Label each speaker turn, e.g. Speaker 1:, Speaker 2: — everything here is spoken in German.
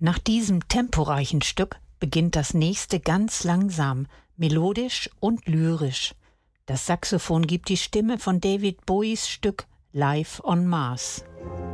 Speaker 1: Nach diesem temporeichen Stück beginnt das nächste ganz langsam, melodisch und lyrisch. Das Saxophon gibt die Stimme von David Bowies Stück Life on Mars.